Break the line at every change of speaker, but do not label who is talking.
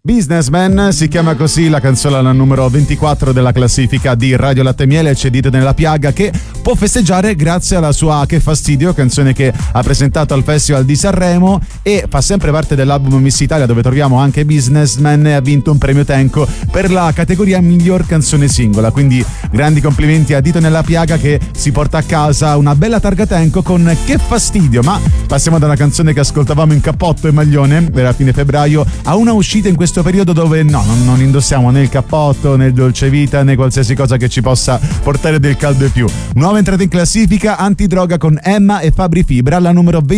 Businessman si chiama così la canzone al numero 24 della classifica di Radio Latte Miele, c'è Dito nella piaga, che può festeggiare grazie alla sua Che fastidio, canzone che ha presentato al Festival di Sanremo e fa sempre parte dell'album Miss Italia, dove troviamo anche Businessman, e ha vinto un premio Tenco per la categoria miglior canzone singola. Quindi grandi complimenti a Dito nella piaga, che si porta a casa una bella targa Tenco con Che fastidio. Ma passiamo da una canzone che ascoltavamo in cappotto e maglione era fine febbraio a una uscita in questo periodo dove non indossiamo né il cappotto né il dolce vita né qualsiasi cosa che ci possa portare del caldo e più. Nuova entrata in classifica, Antidroga con Emma e Fabri Fibra, la numero 20